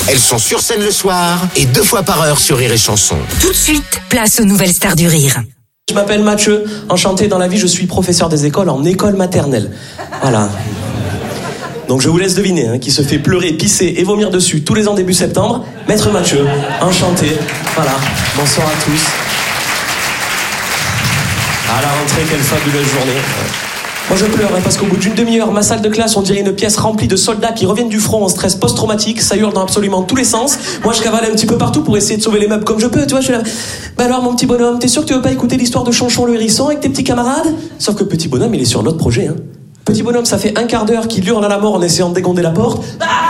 Elles sont sur scène le soir et 2 fois par heure sur Rire et Chanson. Tout de suite, place aux nouvelles stars du rire. Je m'appelle Mathieu, enchanté dans la vie, je suis professeur des écoles en école maternelle. Voilà. Donc je vous laisse deviner, qui se fait pleurer, pisser et vomir dessus tous les ans début septembre. Maître Mathieu, enchanté. Voilà, bonsoir à tous. À la rentrée, quelle fabuleuse journée. Moi je pleure parce qu'au bout d'une demi-heure, ma salle de classe, on dirait une pièce remplie de soldats qui reviennent du front en stress post-traumatique, ça hurle dans absolument tous les sens. Moi je cavale un petit peu partout pour essayer de sauver les meubles comme je peux, tu vois, je suis là. Bah alors mon petit bonhomme, t'es sûr que tu veux pas écouter l'histoire de Chonchon le hérisson avec tes petits camarades? Sauf que petit bonhomme, il est sur notre projet, Petit bonhomme, ça fait un quart d'heure qu'il hurle à la mort en essayant de dégonder la porte.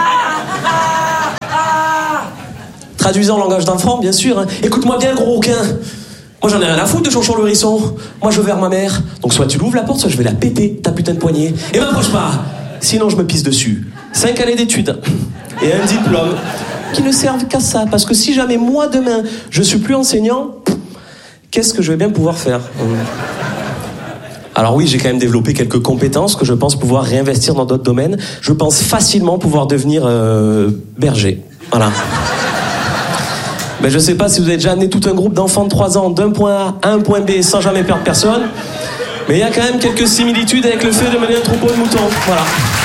Traduisant en langage d'enfant, bien sûr. Écoute-moi bien, gros rouquin. Moi, j'en ai rien à foutre de Chonchon le hérisson. Moi, je vais vers ma mère. Donc, soit tu l'ouvres la porte, soit je vais la péter, ta putain de poignée. Et m'approche pas. Sinon, je me pisse dessus. 5 années d'études. Et un diplôme. Qui ne servent qu'à ça. Parce que si jamais, moi, demain, je suis plus enseignant, qu'est-ce que je vais bien pouvoir faire? Alors oui, j'ai quand même développé quelques compétences que je pense pouvoir réinvestir dans d'autres domaines. Je pense facilement pouvoir devenir berger. Voilà. Mais je sais pas si vous avez déjà amené tout un groupe d'enfants de 3 ans d'un point A à un point B sans jamais perdre personne. Mais il y a quand même quelques similitudes avec le fait de mener un troupeau de moutons. Voilà.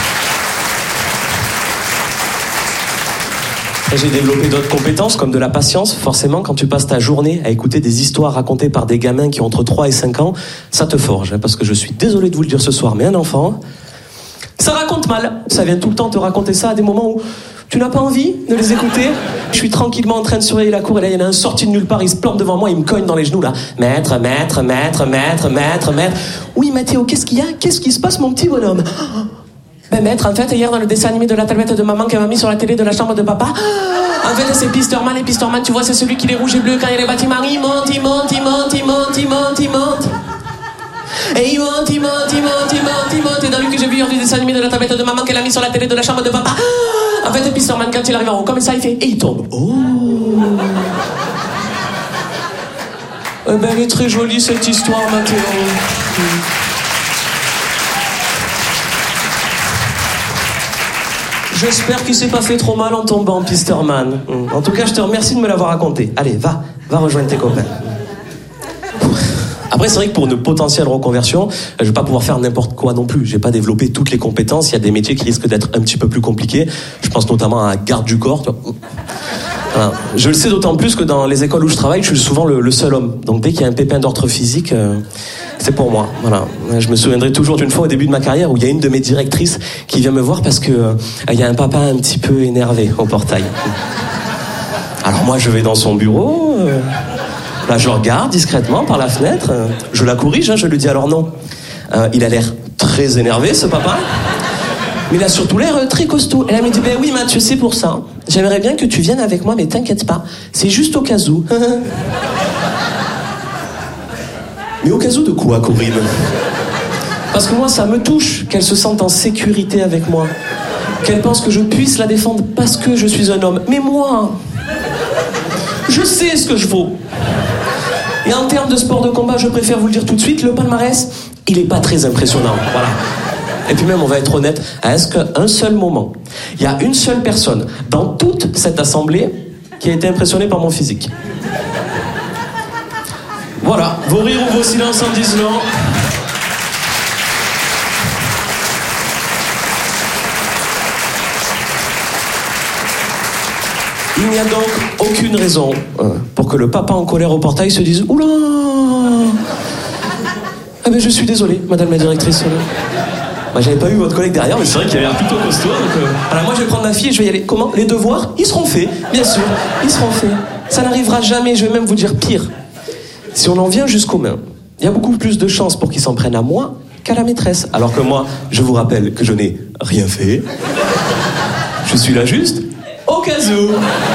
Et j'ai développé d'autres compétences comme de la patience. Forcément, quand tu passes ta journée à écouter des histoires racontées par des gamins qui ont entre 3 et 5 ans, ça te forge. Parce que je suis désolé de vous le dire ce soir, mais un enfant, ça raconte mal. Ça vient tout le temps te raconter ça à des moments où tu n'as pas envie de les écouter. Je suis tranquillement en train de surveiller la cour et là, il y en a un sorti de nulle part, il se plante devant moi, il me cogne dans les genoux là. Maître. Oui, Mathéo, qu'est-ce qu'il y a? Qu'est-ce qui se passe, mon petit bonhomme? Ben maître, en fait, hier dans le dessin animé de la tablette de maman qu'elle m'a mis sur la télé de la chambre de papa, en fait, c'est Pisterman, et Pisterman, tu vois, c'est celui qui est rouge et bleu quand il y a les bâtiments, il monte. Et il monte. Et dans lui que j'ai vu hier du dessin animé de la tablette de maman qu'elle a mis sur la télé de la chambre de papa, en fait, Pisterman, quand il arrive en haut, comme ça, il fait, et il tombe. Oh. Eh ben, elle est très jolie, cette histoire, Mathéo. J'espère qu'il s'est pas fait trop mal en tombant, Pisterman. En tout cas, je te remercie de me l'avoir raconté. Allez, va rejoindre tes copains. Après, c'est vrai que pour une potentielle reconversion, je vais pas pouvoir faire n'importe quoi non plus. J'ai pas développé toutes les compétences. Il y a des métiers qui risquent d'être un petit peu plus compliqués. Je pense notamment à garde du corps. Voilà. Je le sais d'autant plus que dans les écoles où je travaille, je suis souvent le seul homme. Donc dès qu'il y a un pépin d'ordre physique, c'est pour moi. Voilà. Je me souviendrai toujours d'une fois au début de ma carrière où il y a une de mes directrices qui vient me voir parce que il y a un papa un petit peu énervé au portail. Alors moi, je vais dans son bureau. Là, je regarde discrètement par la fenêtre. Je la corrige, je lui dis alors non. Il a l'air très énervé, ce papa. Mais il a surtout l'air très costaud. Et elle me dit, ben oui, Mathieu, c'est pour ça. J'aimerais bien que tu viennes avec moi, mais t'inquiète pas. C'est juste au cas où. Mais au cas où de quoi, Corinne? Parce que moi, ça me touche qu'elle se sente en sécurité avec moi. Qu'elle pense que je puisse la défendre parce que je suis un homme. Mais moi, je sais ce que je vaux. Et en termes de sport de combat, je préfère vous le dire tout de suite, le palmarès, il est pas très impressionnant. Voilà. Et puis même, on va être honnête, est-ce qu'un seul moment, il y a une seule personne dans toute cette assemblée qui a été impressionnée par mon physique? Voilà, vos rires ou vos silences en disent long. Il n'y a donc aucune raison pour que le papa en colère au portail se dise « Oula ! Ah ben je suis désolé, madame la directrice. » Moi, j'avais pas eu votre collègue derrière, mais c'est vrai qu'il a l'air plutôt costaud. Donc, alors moi, je vais prendre ma fille et je vais y aller. Comment? Les devoirs, ils seront faits, bien sûr. Ils seront faits. Ça n'arrivera jamais, je vais même vous dire pire. Si on en vient jusqu'aux mains, il y a beaucoup plus de chances pour qu'ils s'en prennent à moi qu'à la maîtresse. Alors que moi, je vous rappelle que je n'ai rien fait. Je suis là juste au cas où.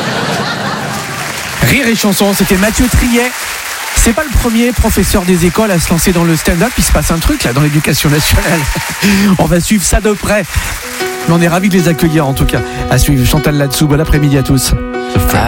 Rire et Chanson, c'était Mathieu Triet. C'est pas le premier professeur des écoles à se lancer dans le stand-up. Il se passe un truc là dans l'éducation nationale. On va suivre ça de près. Mais on est ravis de les accueillir en tout cas. À suivre Chantal Latsou. Bon après-midi à tous.